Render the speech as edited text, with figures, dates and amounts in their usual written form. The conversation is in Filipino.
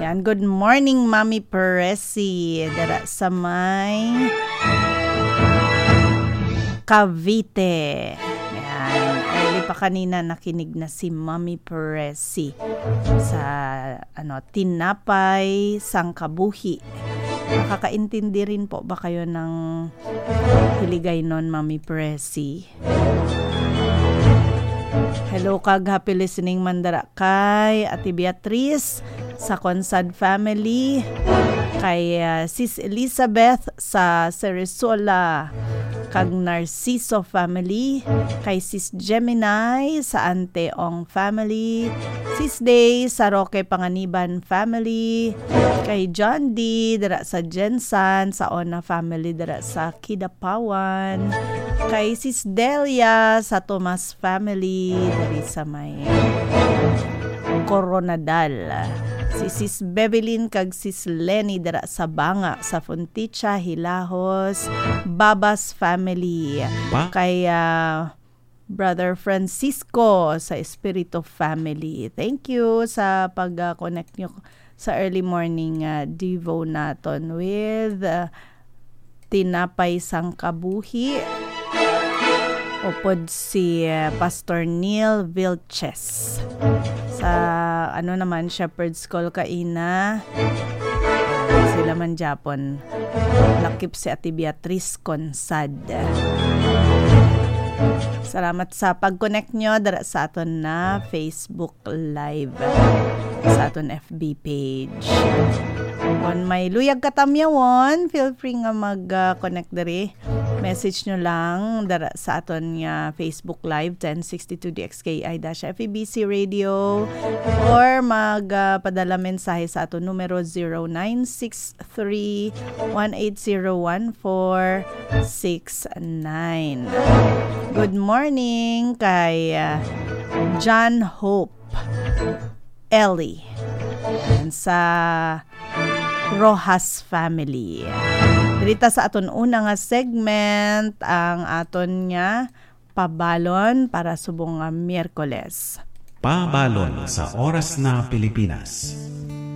Ayan, good morning, Mami Peresi. Dara sa may Cavite. Ayan, early pa kanina nakinig na si Mami Peresi sa tinapay sangkabuhi. Nakakaintindi rin po ba kayo ng hiligay nun, Mami Peresi? Hello kag happy listening mandara kay Ate Beatrice sa Consad family, kay Sis Elizabeth sa Serisola, kag Narciso family, kay Sis Gemini sa Anteong family, Sis Day sa Roque Panganiban family, kay John D dara sa Jensan sa Ona family dara sa Kidapawan, kay Sis Delia sa Tomas family dari sa may Coronadal, si Sis Bebelin kag Sis Lenny dara sa Banga sa Fonticha, Hilahos, Babas family, kay Brother Francisco sa Espiritu family. Thank you sa pag-connect nyo sa early morning Devo naton with tinapay sangkabuhi. Upod si Pastor Neil Vilches sa naman Shepherd's Call kaina. Sila man Japon lakip si Ate Beatrice Consad. Salamat sa pag-connect nyo dara sa aton na Facebook Live, sa aton FB page. Kung may luyag katamyawon, feel free nga mag-connect diri. Message nyo lang dara sa aton nga Facebook Live 1062 DXKI-FEBC Radio, or magpadala mensahe sa aton numero 0963-180-1469. Good morning kay John Hope Ellie sa Rojas family. Dirita sa aton una nga segment ang aton nga pabalon para subong nga Miyerkules. Pabalon sa oras na Pilipinas.